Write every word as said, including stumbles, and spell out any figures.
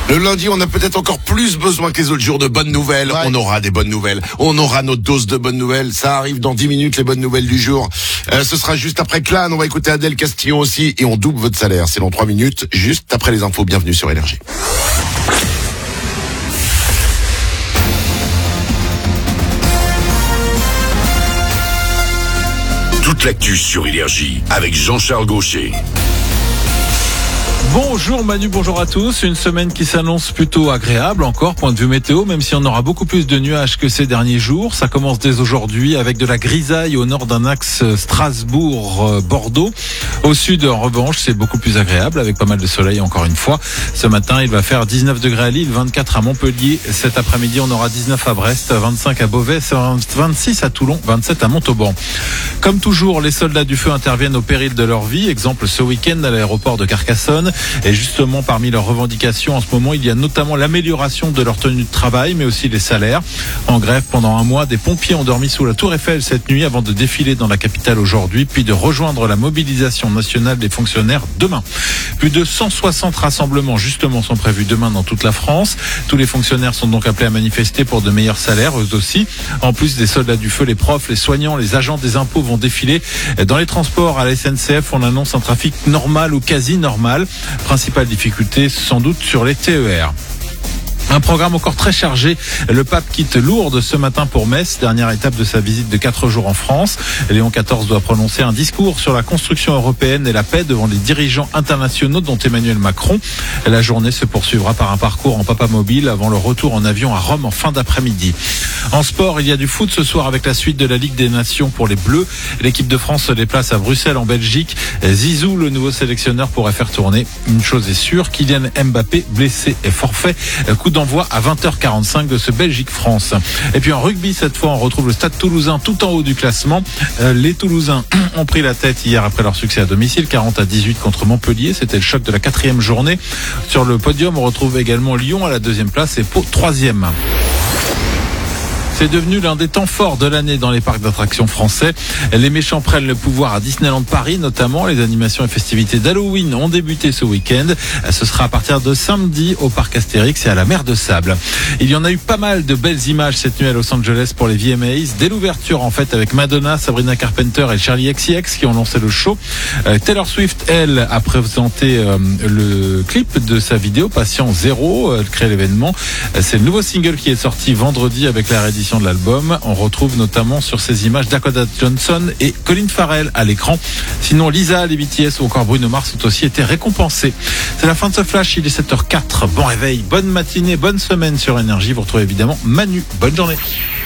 Le lundi, on a peut-être encore plus besoin que les autres jours de bonnes nouvelles. Ouais. On aura des bonnes nouvelles. On aura notre dose de bonnes nouvelles. Ça arrive dans dix minutes, les bonnes nouvelles du jour. Euh, ce sera juste après Clan. On va écouter Adèle Castillon aussi. Et on double votre salaire. C'est dans trois minutes, juste après les infos. Bienvenue sur Énergie. Toute l'actu sur Énergie avec Jean-Charles Gaucher. Bonjour Manu, bonjour à tous. Une semaine qui s'annonce plutôt agréable encore, point de vue météo, même si on aura beaucoup plus de nuages que ces derniers jours. Ça commence dès aujourd'hui avec de la grisaille au nord d'un axe Strasbourg-Bordeaux. Au sud, en revanche, c'est beaucoup plus agréable avec pas mal de soleil encore une fois. Ce matin, il va faire dix-neuf degrés à Lille, vingt-quatre à Montpellier. Cet après-midi, on aura dix-neuf à Brest, vingt-cinq à Beauvais, vingt-six à Toulon, vingt-sept à Montauban. Comme toujours, les soldats du feu interviennent au péril de leur vie. Exemple ce week-end à l'aéroport de Carcassonne. Et justement, parmi leurs revendications en ce moment, il y a notamment l'amélioration de leur tenue de travail, mais aussi les salaires. En grève pendant un mois, des pompiers ont dormi sous la Tour Eiffel cette nuit avant de défiler dans la capitale aujourd'hui, puis de rejoindre la mobilisation nationale des fonctionnaires demain. Plus de cent soixante rassemblements justement sont prévus demain dans toute la France. Tous les fonctionnaires sont donc appelés à manifester pour de meilleurs salaires, eux aussi. En plus des soldats du feu, les profs, les soignants, les agents des impôts vont défiler. Dans les transports, à la S N C F, on annonce un trafic normal ou quasi normal. Principale difficulté sans doute sur les T E R. Un programme encore très chargé. Le pape quitte Lourdes ce matin pour Metz, dernière étape de sa visite de quatre jours en France. Léon quatorze doit prononcer un discours sur la construction européenne et la paix devant les dirigeants internationaux dont Emmanuel Macron. La journée se poursuivra par un parcours en papamobile avant le retour en avion à Rome en fin d'après-midi. En sport, il y a du foot ce soir avec la suite de la Ligue des Nations pour les Bleus. L'équipe de France se déplace à Bruxelles en Belgique. Zizou, le nouveau sélectionneur, pourrait faire tourner. Une chose est sûre, Kylian Mbappé, blessé et forfait. Coup d'envoi à vingt heures quarante-cinq de ce Belgique-France. Et puis en rugby, cette fois, on retrouve le Stade Toulousain tout en haut du classement. Les Toulousains ont pris la tête hier après leur succès à domicile, quarante à dix-huit contre Montpellier. C'était le choc de la quatrième journée. Sur le podium, on retrouve également Lyon à la deuxième place et Pau troisième. C'est devenu l'un des temps forts de l'année dans les parcs d'attractions français. Les méchants prennent le pouvoir à Disneyland Paris, notamment. Les animations et festivités d'Halloween ont débuté ce week-end. Ce sera à partir de samedi au parc Astérix et à la Mer de Sable. Il y en a eu pas mal de belles images cette nuit à Los Angeles pour les V M As. Dès l'ouverture, en fait, avec Madonna, Sabrina Carpenter et Charli X C X qui ont lancé le show. Euh, Taylor Swift, elle, a présenté euh, le clip de sa vidéo Patient Zéro. Elle crée l'événement. C'est le nouveau single qui est sorti vendredi avec la réédition de l'album. On retrouve notamment sur ces images Dakota Johnson et Colin Farrell à l'écran. Sinon, Lisa, les B T S ou encore Bruno Mars ont aussi été récompensés. C'est la fin de ce flash, il est sept heures quatre. Bon réveil, bonne matinée, bonne semaine sur Énergie. Vous retrouvez évidemment Manu. Bonne journée.